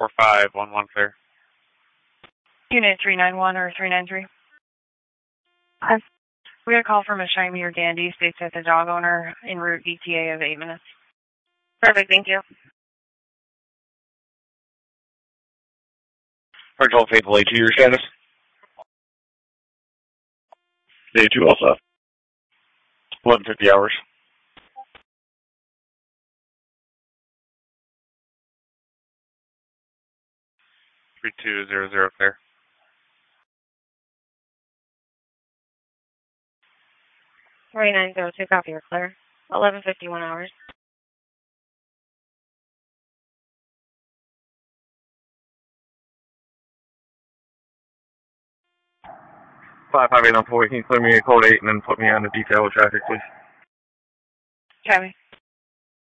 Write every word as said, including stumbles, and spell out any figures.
four five one one clear. Unit three nine one or three nine three. Hi. We got a call from a Shiny or Dandy, states that the dog owner en route E T A of eight minutes. Perfect, thank you. Control Faithful A two, your status? A two also. eleven fifty hours. three two zero zero clear. three nine zero two, copy, you're clear. eleven fifty-one hours. five five eight on four, can you clear me a code eight and then put me on the detail of traffic, please? Copy.